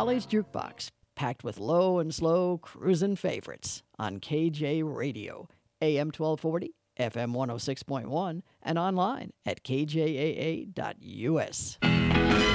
Holly's Jukebox, packed with low and slow cruising favorites on KJ Radio, AM 1240, FM 106.1, and online at kjaa.us.